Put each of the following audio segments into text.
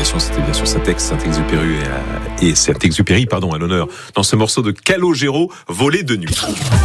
destination, c'était bien sûr Saint-Exupéry et Saint-Exupéry, à l'honneur dans ce morceau de Calogero, Volé de nuit.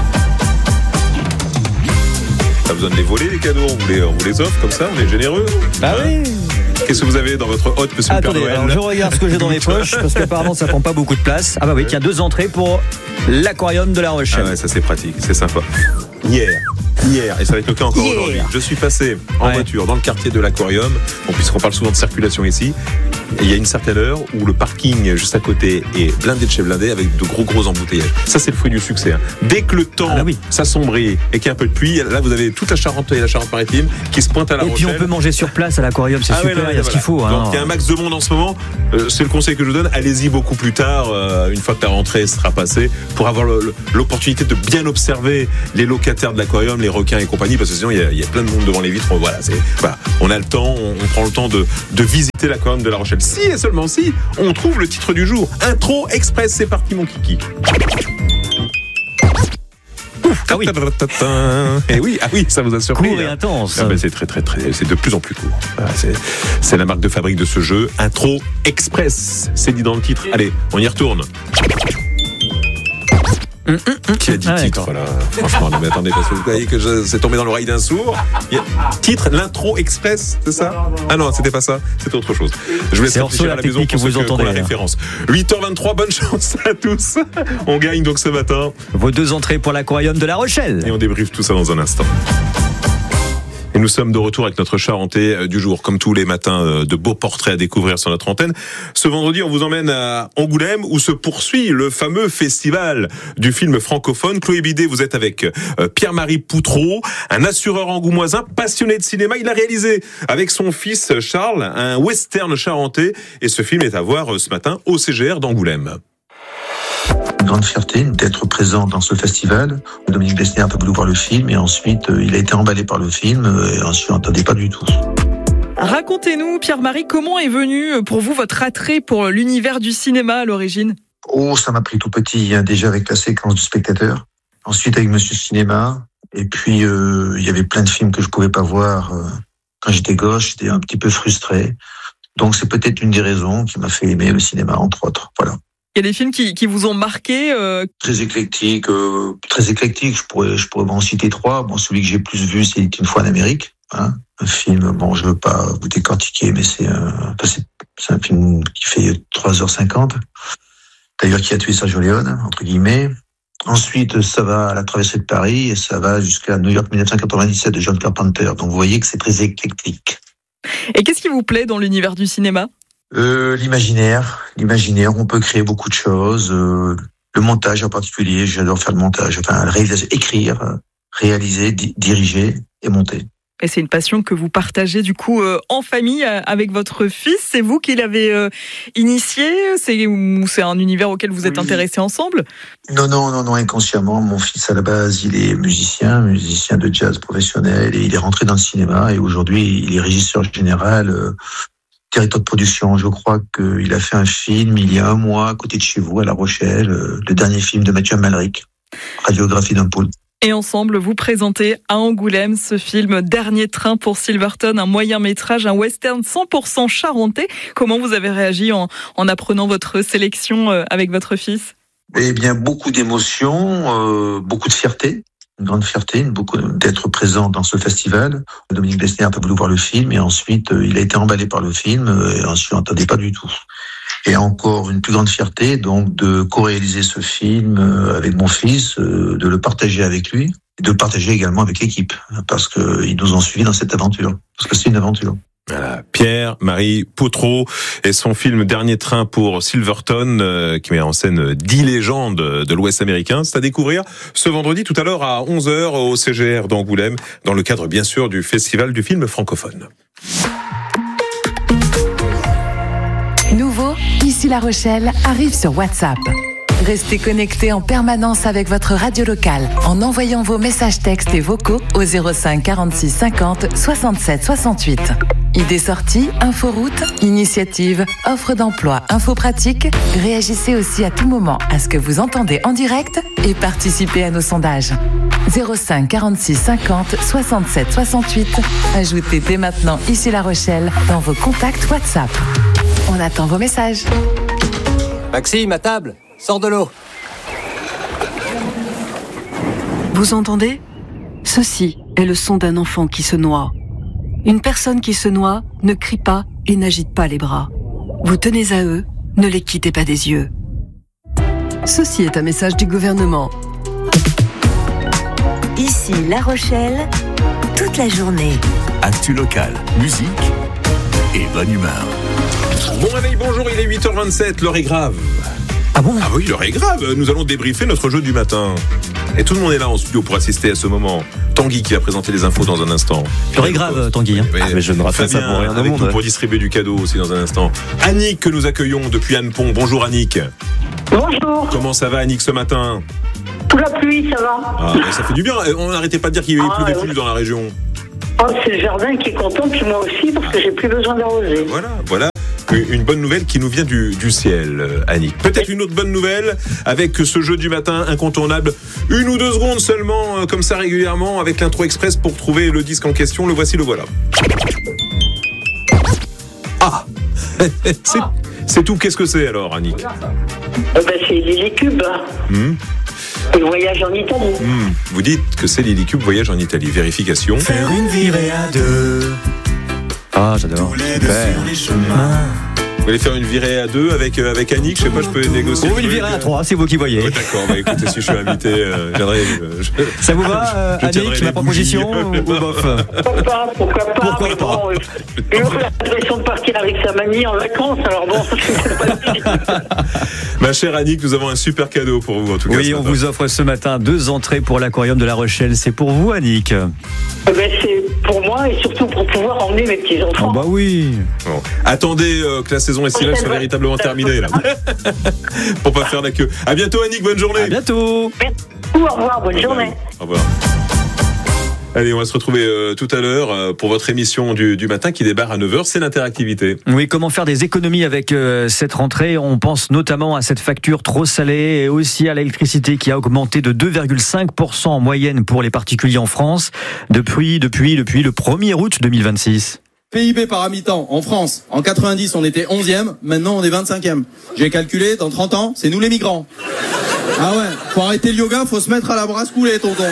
Pas besoin de les voler, les cadeaux, on vous les offre comme ça, on est généreux. Ah oui. Qu'est-ce que vous avez dans votre hôte, monsieur le Père Noël ? Alors je regarde ce que j'ai dans mes poches, parce qu'apparemment ça prend pas beaucoup de place. Ah bah oui, il y a 2 entrées pour l'aquarium de La Rochelle. Ah ouais, ça c'est pratique, c'est sympa. Hier, et ça va être le cas encore aujourd'hui, je suis passé en voiture dans le quartier de l'aquarium, puisqu'on parle souvent de circulation ici, et il y a une certaine heure où le parking juste à côté est blindé de chez blindé avec de gros embouteillages. Ça c'est le fruit du succès. Dès que le temps s'assombrit et qu'il y a un peu de pluie, là vous avez toute la Charente et la Charente-Maritime qui se pointent à La Rochelle. Et puis on peut manger sur place à l'aquarium, c'est super, il y a ce qu'il faut. Donc il y a un max de monde en ce moment, c'est le conseil que je vous donne, allez-y beaucoup plus tard, une fois que la rentrée sera passée, pour avoir l'opportunité de bien observer les locataires de l'aquarium, les requins et compagnie, parce que sinon il y a plein de monde devant les vitres. On a le temps, on prend le temps de visiter l'aquarium de La Rochelle. Si et seulement si on trouve le titre du jour. Intro express, c'est parti mon kiki. Ah oui. Et oui, ça vous a surpris. Court et intense. C'est très, c'est de plus en plus court. C'est la marque de fabrique de ce jeu. Intro express, c'est dit dans le titre. Allez, on y retourne. Qui a dit titre là ? Franchement, non mais attendez, parce que vous voyez que c'est tombé dans l'oreille d'un sourd. Titre, l'intro express, c'est ça ? Ah non, c'était pas ça, c'était autre chose. Je vous laisse réfléchir à la maison pour ceux qui ont la référence. 8h23, bonne chance à tous. On gagne donc ce matin vos 2 entrées pour l'aquarium de La Rochelle. Et on débriefe tout ça dans un instant. Et nous sommes de retour avec notre Charentais du jour, comme tous les matins, de beaux portraits à découvrir sur notre antenne. Ce vendredi, on vous emmène à Angoulême, où se poursuit le fameux festival du film francophone. Chloé Bidet, vous êtes avec Pierre-Marie Poutreau, un assureur angoumoisin passionné de cinéma. Il a réalisé avec son fils Charles un western charentais, et ce film est à voir ce matin au CGR d'Angoulême. Une grande fierté d'être présent dans ce festival. Dominique Besnéard a voulu voir le film et ensuite il a été emballé par le film et ensuite on n'entendait pas du tout. Racontez-nous, Pierre-Marie, comment est venu pour vous votre attrait pour l'univers du cinéma à l'origine ? Ça m'a pris tout petit, déjà avec la séquence du spectateur. Ensuite avec Monsieur Cinéma. Et puis il y avait plein de films que je pouvais pas voir. Quand j'étais gosse, j'étais un petit peu frustré. Donc c'est peut-être une des raisons qui m'a fait aimer le cinéma, entre autres. Voilà. Il y a des films qui vous ont marqué Très éclectique. Je pourrais en citer 3. Bon, celui que j'ai plus vu, c'est Une fois en Amérique. Un film, je veux pas vous décortiquer, mais c'est un film qui fait 3h50. D'ailleurs, qui a tué Sergio Leone, entre guillemets. Ensuite, ça va à La Traversée de Paris et ça va jusqu'à New York 1997 de John Carpenter. Donc, vous voyez que c'est très éclectique. Et qu'est-ce qui vous plaît dans l'univers du cinéma ? L'imaginaire, on peut créer beaucoup de choses. Le montage en particulier, j'adore faire le montage. Enfin, la réalisation, écrire, réaliser, diriger et monter. Et c'est une passion que vous partagez du coup en famille avec votre fils. C'est vous qui l'avez initié ? C'est un univers auquel vous êtes intéressés ensemble ? Non, inconsciemment. Mon fils, à la base, il est musicien de jazz professionnel et il est rentré dans le cinéma et aujourd'hui, il est régisseur général, directeur de production. Je crois qu'il a fait un film il y a 1 mois à côté de chez vous, à La Rochelle, le dernier film de Mathieu Amalric, Radiographie d'un pôle. Et ensemble, vous présentez à Angoulême ce film Dernier train pour Silverton, un moyen-métrage, un western 100% charentais. Comment vous avez réagi en apprenant votre sélection avec votre fils ? Eh bien, beaucoup d'émotions, beaucoup de fierté. Une grande fierté, d'être présent dans ce festival. Dominique Besnéard a voulu voir le film et ensuite il a été emballé par le film et ensuite on n'entendait pas du tout. Et encore une plus grande fierté donc de co-réaliser ce film avec mon fils, de le partager avec lui et de le partager également avec l'équipe parce qu'ils nous ont suivis dans cette aventure. Parce que c'est une aventure. Voilà, Pierre-Marie Poutreau et son film Dernier train pour Silverton qui met en scène 10 légendes de l'Ouest américain. C'est à découvrir ce vendredi tout à l'heure à 11h au CGR d'Angoulême dans le cadre bien sûr du festival du film francophone. Nouveau, Ici La Rochelle arrive sur WhatsApp. Restez connectés en permanence avec votre radio locale en envoyant vos messages textes et vocaux au 05 46 50 67 68. Idées sorties, inforoute, initiatives, offres d'emploi, infos pratiques. Réagissez aussi à tout moment à ce que vous entendez en direct et participez à nos sondages. 05 46 50 67 68. Ajoutez dès maintenant Ici La Rochelle dans vos contacts WhatsApp. On attend vos messages. Maxime, à table, sors de l'eau. Vous entendez ? Ceci est le son d'un enfant qui se noie. Une personne qui se noie ne crie pas et n'agite pas les bras. Vous tenez à eux, ne les quittez pas des yeux. Ceci est un message du gouvernement. Ici La Rochelle, toute la journée. Actu locale, musique et bonne humeur. Bon réveil, bonjour, il est 8h27, l'heure est grave. Ah bon ? Ah oui, l'heure est grave. Nous allons débriefer notre jeu du matin. Et tout le monde est là en studio pour assister à ce moment. Tanguy qui va présenter les infos dans un instant. L'heure est grave, Tanguy. Oui, mais je ne rate pas ça pour rien au monde. Pour distribuer du cadeau aussi dans un instant. Annick que nous accueillons depuis Annepont. Bonjour Annick. Bonjour. Comment ça va Annick ce matin ? Sous la pluie, ça va. Ah, ça fait du bien. On n'arrêtait pas de dire qu'il y avait pleuvait plus dans la région. Oh, c'est le jardin qui est content, puis moi aussi, parce que j'ai plus besoin d'arroser. Voilà. Une bonne nouvelle qui nous vient du ciel, Annick. Peut-être une autre bonne nouvelle avec ce jeu du matin incontournable. 1 ou 2 secondes seulement, comme ça régulièrement, avec l'intro express pour trouver le disque en question. Le voici, le voilà. Ah c'est tout. Qu'est-ce que c'est alors, Annick ? C'est Lilycube. Et voyage en Italie. Vous dites que c'est Lilycube Voyage en Italie. Vérification. Faire une virée à 2. Ah, j'adore. Vous voulez faire une virée à 2 avec Annick ? Je sais pas, je peux négocier. Ou une virée à 3, c'est vous qui voyez. Ouais, d'accord, écoutez, si je suis invité, je viendrai. Ça vous va, Annick, ma proposition ou bof ? Pourquoi pas Pourquoi pas ? Il a l'impression de partir avec sa mamie en vacances, alors bon, c'est pas Ma chère Annick, nous avons un super cadeau pour vous en tout cas. Oui, on vous offre ce matin 2 entrées pour l'aquarium de La Rochelle. C'est pour vous, Annick ? C'est pour moi et surtout pour pouvoir emmener mes petits-enfants. Oh bah oui. Bon. Attendez que la saison estivale soit véritablement terminée là. Pour pas faire la queue. À bientôt Annick, bonne journée. À bientôt. Merci, au revoir, bonne journée. Au revoir. Allez, on va se retrouver tout à l'heure pour votre émission du matin qui débarre à 9h, c'est l'interactivité. Oui, comment faire des économies avec cette rentrée ? On pense notamment à cette facture trop salée et aussi à l'électricité qui a augmenté de 2,5% en moyenne pour les particuliers en France depuis le 1er août 2026. PIB par habitant en France, en 90 on était 11e, maintenant on est 25e. J'ai calculé, dans 30 ans, c'est nous les migrants. Ah ouais, faut arrêter le yoga, faut se mettre à la brasse coulée, tonton.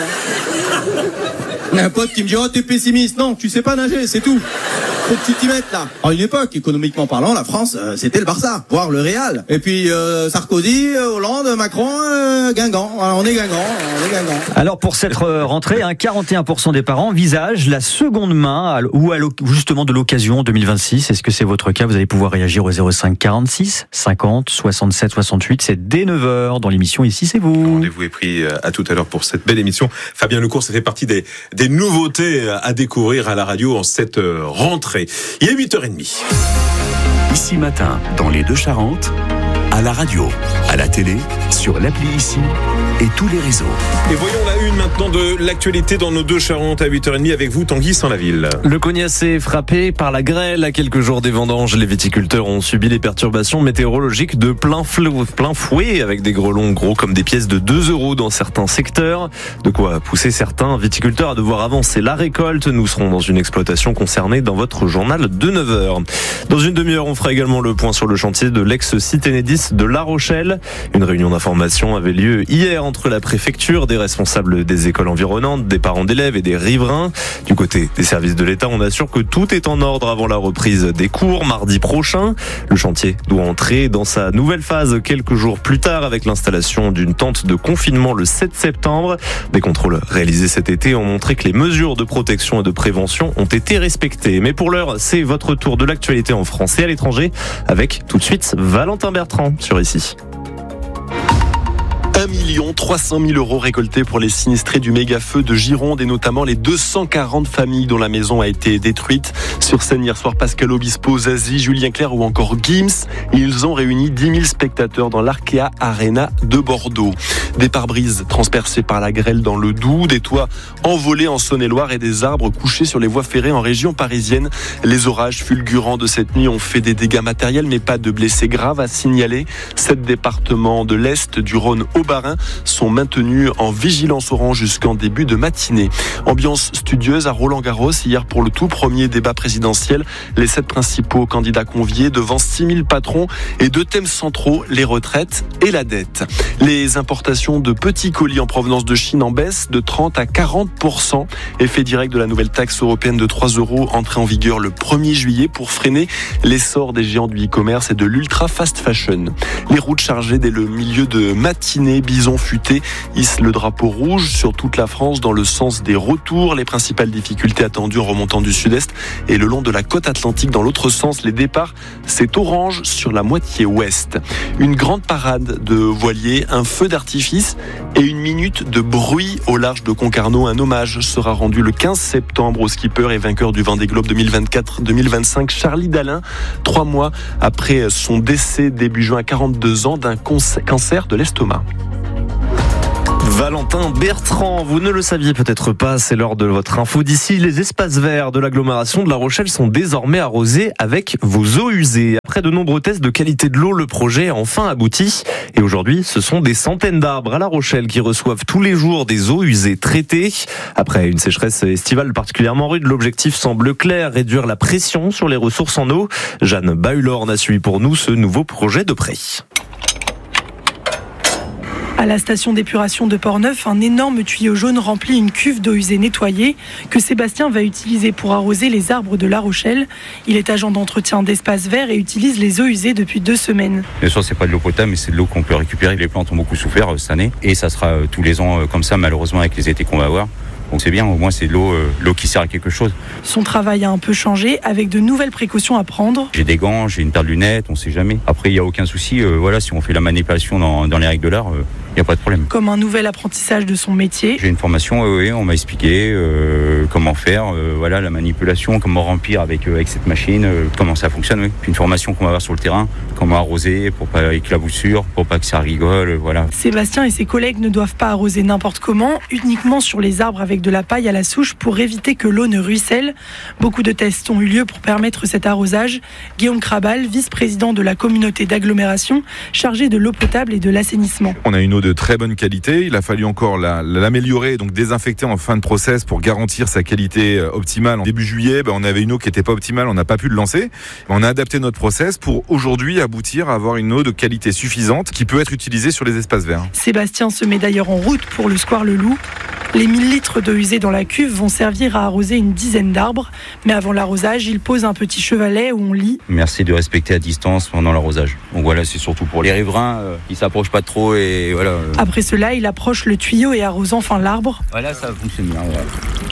Un pote qui me dit « Oh, t'es pessimiste ». Non, tu sais pas nager, c'est tout. Faut que tu t'y mettes, là. À une époque, économiquement parlant, la France, c'était le Barça, voire le Real. Et puis Sarkozy, Hollande, Macron, Guingamp. On est Guingamp. Alors pour cette rentrée, 41% des parents envisagent la seconde main ou justement de l'occasion 2026. Est-ce que c'est votre cas ? Vous allez pouvoir réagir au 05 46 50 67 68. C'est dès 9h dans l'émission Ici c'est vous. Rendez-vous est pris à tout à l'heure pour cette belle émission. Fabien Lecourt, ça fait partie des nouveautés à découvrir à la radio en cette rentrée. Il est 8h30. Ici matin, dans les Deux-Charentes, à la radio, à la télé, sur l'appli Ici et tous les réseaux. Et voyons la une maintenant de l'actualité dans nos Deux-Charentes à 8h30 avec vous, Tanguy Sans-la-Ville. Le Cognac frappé par la grêle à quelques jours des vendanges. Les viticulteurs ont subi les perturbations météorologiques de plein fouet avec des grelons gros comme des pièces de 2 € dans certains secteurs. De quoi pousser certains viticulteurs à devoir avancer la récolte. Nous serons dans une exploitation concernée dans votre journal de 9h. Dans une demi-heure, on fera également le point sur le chantier de l'ex-site Enedis de La Rochelle. Une réunion d'information avait lieu hier entre la préfecture, des responsables des écoles environnantes, des parents d'élèves et des riverains. Du côté des services de l'État, on assure que tout est en ordre avant la reprise des cours mardi prochain. Le chantier doit entrer dans sa nouvelle phase quelques jours plus tard avec l'installation d'une tente de confinement le 7 septembre. Des contrôles réalisés cet été ont montré que les mesures de protection et de prévention ont été respectées. Mais pour l'heure, c'est votre tour de l'actualité en France et à l'étranger avec tout de suite Valentin Bertrand sur Ici. 1 300 000 € récoltés pour les sinistrés du méga-feu de Gironde et notamment les 240 familles dont la maison a été détruite. Sur scène hier soir, Pascal Obispo, Zazie, Julien Clerc ou encore Gims. Ils ont réuni 10 000 spectateurs dans l'Arkea Arena de Bordeaux. Des pare-brises transpercés par la grêle dans le Doubs, des toits envolés en Saône-et-Loire et des arbres couchés sur les voies ferrées en région parisienne. Les orages fulgurants de cette nuit ont fait des dégâts matériels mais pas de blessés graves à signaler. 7 départements de l'Est, du Rhône au Bas marins sont maintenus en vigilance orange jusqu'en début de matinée. Ambiance studieuse à Roland-Garros hier pour le tout premier débat présidentiel. Les 7 principaux candidats conviés devant 6000 patrons et 2 thèmes centraux, les retraites et la dette. Les importations de petits colis en provenance de Chine en baisse de 30 à 40%. Effet direct de la nouvelle taxe européenne de 3 € entrée en vigueur le 1er juillet pour freiner l'essor des géants du e-commerce et de l'ultra fast fashion. Les routes chargées dès le milieu de matinée, Bison Futé hisse le drapeau rouge sur toute la France dans le sens des retours. Les principales difficultés attendues en remontant du sud-est et le long de la côte atlantique dans l'autre sens. Les départs, c'est orange sur la moitié ouest. Une grande parade de voiliers, un feu d'artifice et une minute de bruit au large de Concarneau. Un hommage sera rendu le 15 septembre au skipper et vainqueur du Vendée Globe 2024-2025, Charlie Dalin, 3 mois après son décès début juin à 42 ans d'un cancer de l'estomac. Valentin Bertrand, vous ne le saviez peut-être pas, c'est l'heure de votre info d'ici. Les espaces verts de l'agglomération de La Rochelle sont désormais arrosés avec vos eaux usées. Après de nombreux tests de qualité de l'eau, le projet a enfin abouti. Et aujourd'hui, ce sont des centaines d'arbres à La Rochelle qui reçoivent tous les jours des eaux usées traitées. Après une sécheresse estivale particulièrement rude, l'objectif semble clair, réduire la pression sur les ressources en eau. Jeanne Bahulorn a suivi pour nous ce nouveau projet de près. À la station d'épuration de Portneuf, un énorme tuyau jaune remplit une cuve d'eau usée nettoyée que Sébastien va utiliser pour arroser les arbres de La Rochelle. Il est agent d'entretien d'espaces verts et utilise les eaux usées depuis 2 semaines. Bien sûr, c'est pas de l'eau potable, mais c'est de l'eau qu'on peut récupérer. Les plantes ont beaucoup souffert cette année et ça sera tous les ans comme ça, malheureusement, avec les étés qu'on va avoir. Donc c'est bien, au moins c'est de l'eau qui sert à quelque chose. Son travail a un peu changé avec de nouvelles précautions à prendre. J'ai des gants, j'ai une paire de lunettes, on sait jamais. Après il n'y a aucun souci, si on fait la manipulation dans les règles de l'art, il n'y a pas de problème. Comme un nouvel apprentissage de son métier. J'ai une formation, on m'a expliqué comment faire, la manipulation, comment remplir avec cette machine, comment ça fonctionne. Oui. Puis une formation qu'on va avoir sur le terrain, comment arroser pour pas éclaboussure, pour pas que ça rigole, voilà. Sébastien et ses collègues ne doivent pas arroser n'importe comment, uniquement sur les arbres avec de la paille à la souche pour éviter que l'eau ne ruisselle. Beaucoup de tests ont eu lieu pour permettre cet arrosage. Guillaume Crabal, vice-président de la communauté d'agglomération, chargé de l'eau potable et de l'assainissement. On a une eau de très bonne qualité. Il a fallu encore l'améliorer, donc désinfecter en fin de process pour garantir sa qualité optimale. En début juillet, on avait une eau qui n'était pas optimale, on n'a pas pu le lancer. On a adapté notre process pour aujourd'hui aboutir à avoir une eau de qualité suffisante qui peut être utilisée sur les espaces verts. Sébastien se met d'ailleurs en route pour le square Le Loup. Les 1000 litres d'eau usée dans la cuve vont servir à arroser une dizaine d'arbres. Mais avant l'arrosage, il pose un petit chevalet où on lit « Merci de respecter à distance pendant l'arrosage ». Donc voilà, c'est surtout pour les riverains, ils ne s'approchent pas trop et voilà. Après cela, il approche le tuyau et arrose enfin l'arbre. Voilà, ça fonctionne bien. Voilà.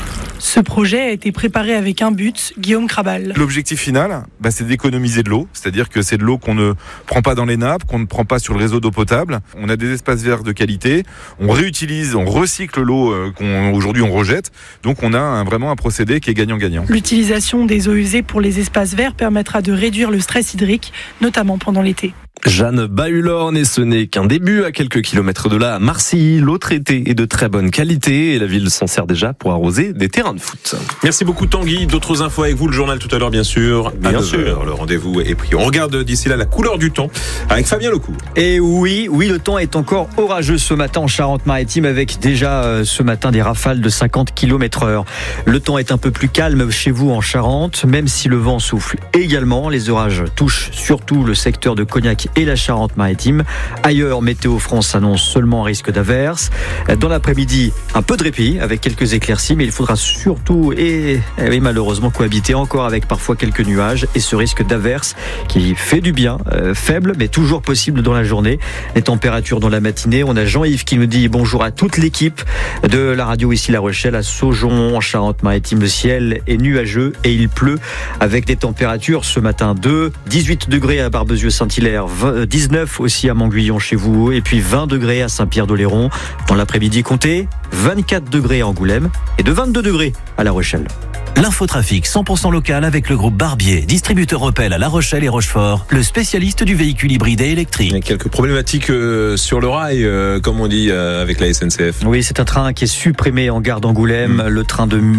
Ce projet a été préparé avec un but, Guillaume Crabal. L'objectif final, c'est d'économiser de l'eau, c'est-à-dire que c'est de l'eau qu'on ne prend pas dans les nappes, qu'on ne prend pas sur le réseau d'eau potable. On a des espaces verts de qualité, on réutilise, on recycle l'eau qu'aujourd'hui on rejette, donc on a vraiment un procédé qui est gagnant-gagnant. L'utilisation des eaux usées pour les espaces verts permettra de réduire le stress hydrique, notamment pendant l'été. Jeanne Bahulorn, et ce n'est qu'un début. À quelques kilomètres de là, à Marcilly, l'eau traitée est de très bonne qualité et la ville s'en sert déjà pour arroser des terrains de foot. Merci beaucoup Tanguy. D'autres infos avec vous, le journal tout à l'heure bien sûr. Bien sûr. Le rendez-vous est pris. On regarde d'ici là la couleur du temps avec Fabien Lecourt. Et oui, le temps est encore orageux ce matin en Charente-Maritime avec déjà ce matin des rafales de 50 km/h. Le temps est un peu plus calme chez vous en Charente, même si le vent souffle également. Les orages touchent surtout le secteur de Cognac et la Charente-Maritime. Ailleurs, Météo France annonce seulement un risque d'averse. Dans l'après-midi, un peu de répit avec quelques éclaircies, mais il faudra surtout et malheureusement cohabiter encore avec parfois quelques nuages et ce risque d'averse qui fait du bien, faible mais toujours possible dans la journée. Les températures dans la matinée, on a Jean-Yves qui nous dit bonjour à toute l'équipe de la radio ici La Rochelle, à Saujon, en Charente-Maritime. Le ciel est nuageux et il pleut avec des températures ce matin de 18 degrés à Barbezieux-Saint-Hilaire, 19 aussi à Montguillon chez vous et puis 20 degrés à Saint-Pierre-d'Oléron. Dans l'après-midi, comptez 24 degrés à Angoulême et de 22 degrés à La Rochelle. L'infotrafic 100% local avec le groupe Barbier, distributeur Opel à La Rochelle et Rochefort, le spécialiste du véhicule hybride et électrique. Il y a quelques problématiques sur le rail, comme on dit avec la SNCF. Oui, c'est un train qui est supprimé en gare d'Angoulême, le train de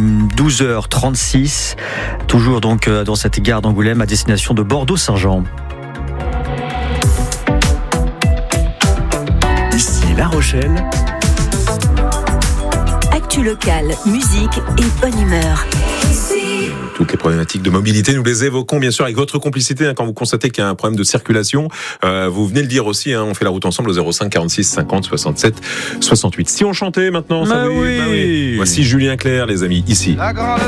12h36, toujours donc dans cette gare d'Angoulême à destination de Bordeaux-Saint-Jean. Ici La Rochelle. Actu locale, musique et bonne humeur. Toutes les problématiques de mobilité, nous les évoquons bien sûr avec votre complicité quand vous constatez qu'il y a un problème de circulation. Vous venez le dire aussi, on fait la route ensemble au 05 46 50 67 68. Si on chantait maintenant, ça oui. Voici Julien Clerc, les amis, ici.